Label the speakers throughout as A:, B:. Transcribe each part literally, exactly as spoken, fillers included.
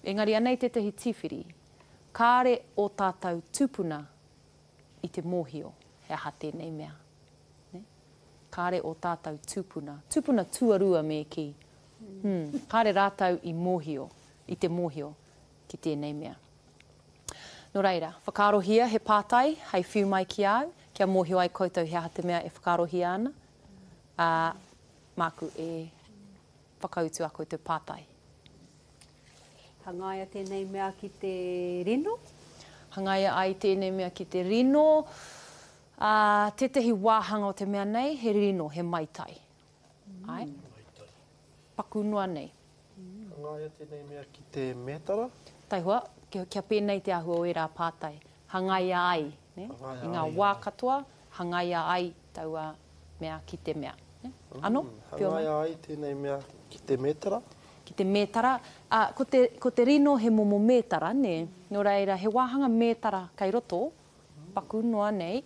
A: Engari anei te tehi tīwhiri, kāre o tātou tūpuna i te mōhio, he aha tēnei mea. Ne? Kāre o tātou tūpuna, tūpuna tuarua me ki. Hmm. Kāre rātou i mōhio, i te mōhio ki tēnei mea. Nō reira, whakarohia he pātai, hei whiu mai ki au, kia mōhio ai koutou he aha te mea e whakarohia ana. Uh, māku e whakautu a koutou pātai.
B: Hangaia tēnei mea ki te rino?
A: Hangaia ai tēnei mea ki te rino. Uh, te tehi wāhanga o te mea nei, he rino, he maitai. Mm. Ai? Maitai. Pakunua nei.
C: Mm. Hangaia tēnei mea ki te metara?
A: Tai hoa, kia, kia pēnei te ahua o era pātai. Hangaia ai. Ne? Hangaia I ngā ai, wā katoa, hangaia ai taua mea ki te mea. Ne? Ano?
C: Mm. Hangaia ai tēnei mea ki te metara?
A: Ki te metara. Uh, ko, te, ko te rino he momo metara, ne? Nō reira, he wāhanga metara kai roto, paku noa nei.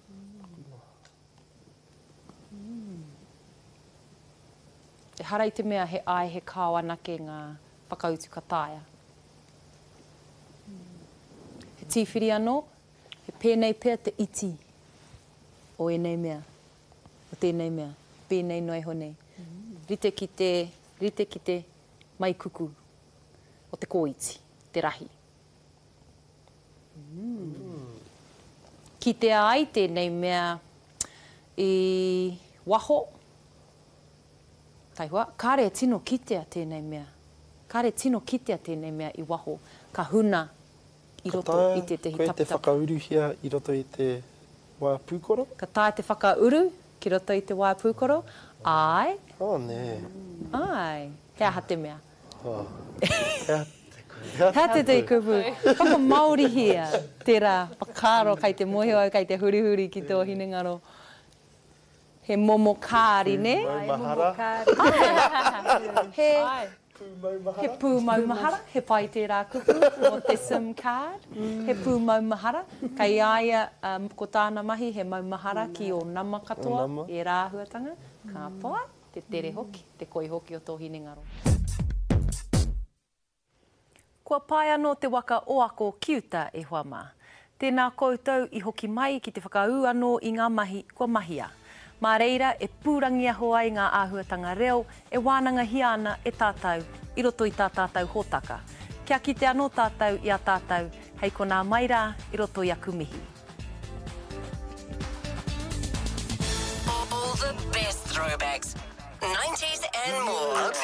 A: Mm. E harai te mea he ai he kāwanake ngā whakautu kataia. Mm. He tīwhiri anō, he pēnei pēr te iti o enei mea, o tēnei mea, pēnei noi honei. Mm. Rite ki te, rite ki te mai kuku o te kōiti, te rahi. Mm. Ki te ai tēnei mea i waho. Tai hoa, kāre tino kitea tēnei mea. Kāre tino kitea tēnei mea i waho. Ka huna i roto
C: Kataia,
A: i te tehi
C: koe
A: taputapu.
C: te whakauruhia i roto i te wā pūkoro?
A: Ka tae te whakauru ki roto i te wā pūkoro. Ai.
C: Oh, nē.
A: Ai. He aha te mea.
C: Oh. Hea te kupu.
A: Hea te te kupu. Whaka Māori hia. Tērā whakaro kai te mohi au, kai te hurihuri ki tō hinengaro. He momo kāri, ne?
C: Ai, momo
B: kāri.
A: He,
C: Pū maumahara.
A: he pū maumahara. He pai tērā kupu o te SIM card. Mm. He pū maumahara. Kai aia um, ko tāna mahi he maumahara mm. ki o nama katoa.
C: O nama.
A: E rāhuatanga. Ka pai. Te tere hoki. Te koi hoki o tō hinengaro. Kua pai anō te waka oako kiuta e hoa mā. Tēnā koutou i hoki mai ki te whakaū anō i ngā mahi kua mahia. Mā reira e pūrangi aho ai ngā āhuatanga reo e wānanga hia ana e tātou i roto i tā tātou hōtaka. Kia kite anō tātou i a tātou hei ko nā maira i roto i a kumihi.
D: All the best throwbacks, nineties and more.